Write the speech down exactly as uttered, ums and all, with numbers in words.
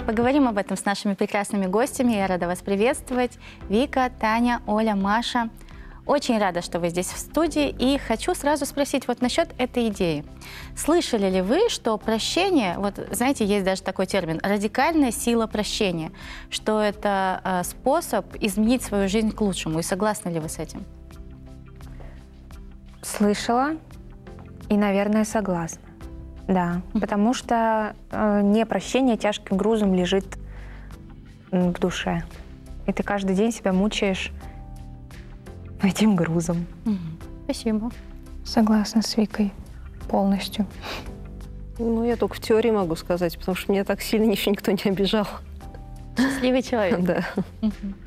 Поговорим об этом с нашими прекрасными гостями. Я рада вас приветствовать. Вика, Таня, Оля, Маша. Очень рада, что вы здесь в студии. И хочу сразу спросить вот насчет этой идеи. Слышали ли вы, что прощение, вот знаете, есть даже такой термин, радикальная сила прощения, что это э, способ изменить свою жизнь к лучшему? И согласны ли вы с этим? Слышала и, наверное, согласна. Да, Мгм. потому что э, непрощение тяжким грузом лежит м, в душе. И ты каждый день себя мучаешь этим грузом. Мгм. Спасибо. Согласна с Викой полностью. Ну, я только в теории могу сказать, потому что меня так сильно еще никто не обижал. Счастливый человек. Да. Мгм.